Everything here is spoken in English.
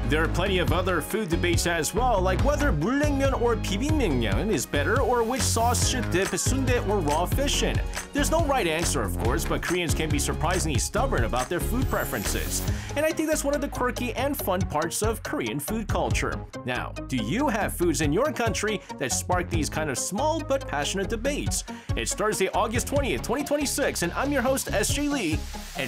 There are plenty of other food debates as well, like whether 물냉면 or 비빔냉면 is better or which sauce should dip sundae or raw fish in. There's no right answer, of course, but Koreans can be surprisingly stubborn about their food preferences. And I think that's one of the quirky and fun parts of Korean food culture. Now, do you have foods in your country that spark these kind of small but passionate debates? It's Thursday, August 20th, 2026, and I'm your host, SJ Lee. And